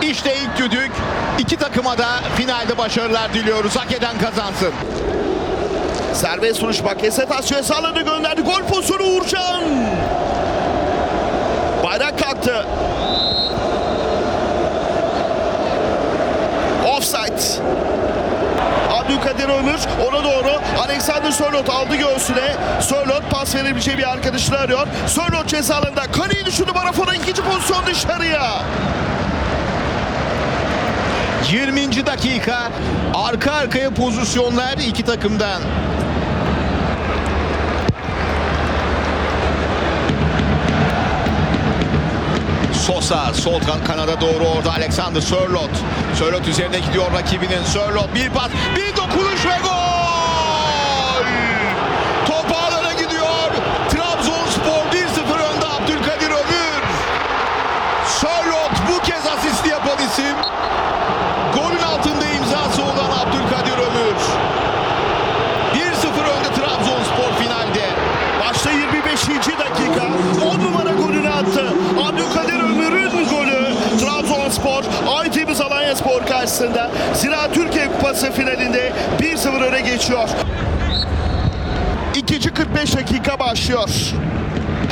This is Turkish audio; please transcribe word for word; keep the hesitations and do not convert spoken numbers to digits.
İşte ilk düdük. İki takıma da finalde başarılar diliyoruz. Hak eden kazansın. Serbest vuruş Bakasetas sağladı, gönderdi. Gol pozisyonu Uğurcan. Bayrak kalktı. Offside. Abdülkadir Ömür ona doğru. Alexander Sörloth aldı göğsüne. Sörloth pas verebileceği bir arkadaşını arıyor. Sörloth ceza alanında. Kaleyi düşündü Marafona. İkinci pozisyon dışarıya. yirminci dakika. Arka arkaya pozisyonlar iki takımdan. Sosa sol kan kanada doğru orada. Alexander Sörloth. Sörloth üzerine gidiyor rakibinin. Sörloth bir pas, bir dokunuş ve gol! Top ağlara gidiyor. Trabzonspor bir sıfır önde Abdülkadir Ömür. Sörloth bu kez asist yapan isim. Golün altında imzası olan Abdülkadir Ömür. bir sıfır önde Trabzonspor finalde. Başta yirmi beşinci dakika on numara golünü attı. Abdülkadir Ömür'ün golü Trabzonspor Aytemiz Alanyaspor karşısında Ziraat Türkiye Kupası finalinde bir sıfır öne geçiyor. İkinci kırk beş dakika başlıyor.